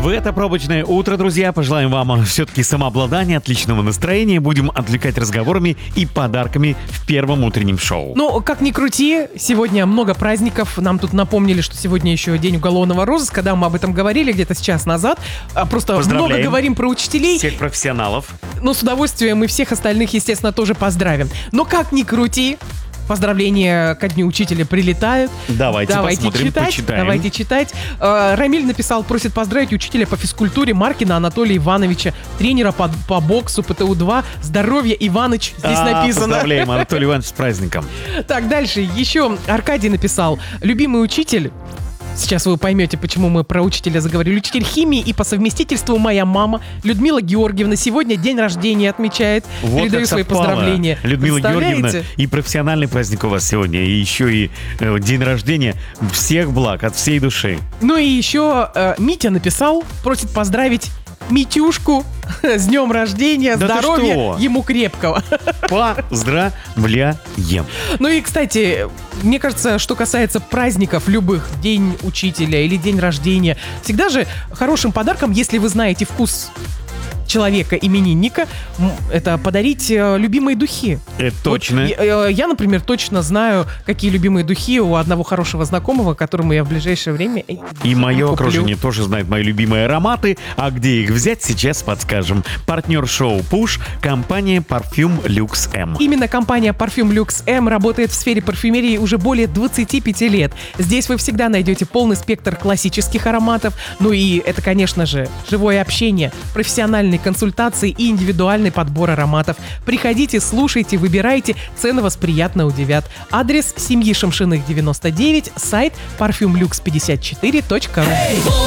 В это пробочное утро, друзья, пожелаем вам все-таки самообладания, отличного настроения. Будем отвлекать разговорами и подарками в первом утреннем шоу. Ну, как ни крути, сегодня много праздников. Нам тут напомнили, что сегодня еще день уголовного розыска, когда мы об этом говорили где-то час назад. Просто много говорим про учителей. Всех профессионалов. Но с удовольствием мы всех остальных, естественно, тоже поздравим. Но как ни крути, поздравления ко Дню Учителя прилетают. Давайте посмотрим, почитаем. Давайте читать. Рамиль написал, просит поздравить учителя по физкультуре Маркина Анатолия Ивановича, тренера по боксу ПТУ-2. Здоровья, Иваныч, здесь написано. Поздравляем, Анатолий Иванович, с праздником. Так, дальше. Еще Аркадий написал, любимый учитель. Сейчас вы поймете, почему мы про учителя заговорили. Учитель химии и по совместительству моя мама Людмила Георгиевна сегодня день рождения отмечает. Вот передаю свои поздравления. Людмила Георгиевна, и профессиональный праздник у вас сегодня, и еще и день рождения. Всех благ от всей души. Ну и еще Митя написал, просит поздравить Митюшку с днем рождения, да здоровья ему крепкого. Поздравляем. Ну и, кстати, мне кажется, что касается праздников любых, День учителя или день рождения, всегда же хорошим подарком, если вы знаете вкус человека, именинника, это подарить любимые духи. Это точно. Вот я, например, точно знаю, какие любимые духи у одного хорошего знакомого, которому я в ближайшее время и мое окружение тоже знает мои любимые ароматы. А где их взять, сейчас подскажем. Партнер шоу Push — компания Parfum Luxe M. Именно компания Parfum Luxe M работает в сфере парфюмерии уже более 25 лет. Здесь вы всегда найдете полный спектр классических ароматов. Ну и это, конечно же, живое общение, профессиональные консультации и индивидуальный подбор ароматов. Приходите, слушайте, выбирайте, цены вас приятно удивят. Адрес: семьи Шамшиных, 99, сайт parfumlux54.ru.